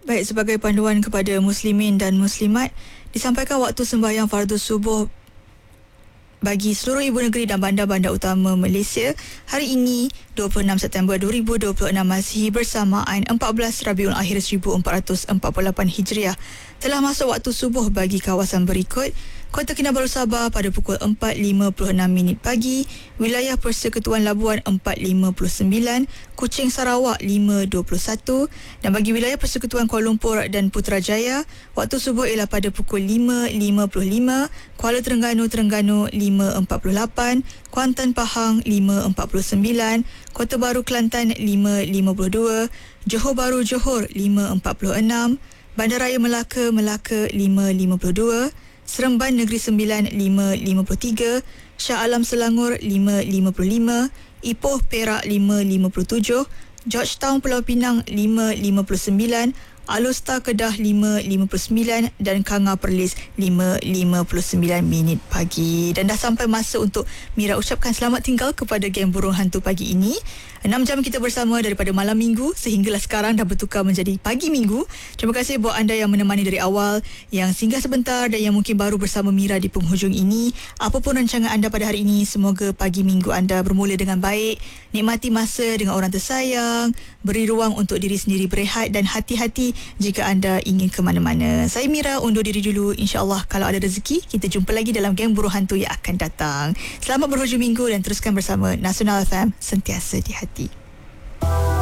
Baik, sebagai panduan kepada muslimin dan muslimat, disampaikan waktu sembahyang fardu subuh bagi seluruh ibu negeri dan bandar-bandar utama Malaysia hari ini 26 September 2026 Masihi bersamaan 14 Rabiul Akhir 1448 Hijriah. Telah masuk waktu subuh bagi kawasan berikut: Kota Kinabalu Sabah pada pukul 4.56 pagi, Wilayah Persekutuan Labuan 4.59, Kuching Sarawak 5.21 dan bagi Wilayah Persekutuan Kuala Lumpur dan Putrajaya, waktu subuh ialah pada pukul 5.55, Kuala Terengganu 5.48, Kuantan Pahang 5.49, Kota Baru Kelantan 5.52, Johor Bahru Johor 5.46, Bandaraya Melaka 5.52, Seremban Negeri Sembilan 5.53, Shah Alam Selangor 5.55, Ipoh Perak 5.57, Georgetown Pulau Pinang 5.59, Alustar Kedah 5.59 dan Kanga Perlis 5.59 pagi. Dan dah sampai masa untuk Mira ucapkan selamat tinggal kepada geng Burung Hantu pagi ini. 6 jam kita bersama daripada malam minggu sehinggalah sekarang dah bertukar menjadi pagi minggu. Terima kasih buat anda yang menemani dari awal, yang singgah sebentar dan yang mungkin baru bersama Mira di penghujung ini. Apapun rancangan anda pada hari ini, semoga pagi minggu anda bermula dengan baik. Nikmati masa dengan orang tersayang, beri ruang untuk diri sendiri berehat dan hati-hati jika anda ingin ke mana-mana. Saya Mira undur diri dulu. InsyaAllah kalau ada rezeki, kita jumpa lagi dalam geng Burung Hantu yang akan datang. Selamat berhujung minggu dan teruskan bersama Nasional FM, sentiasa di hati.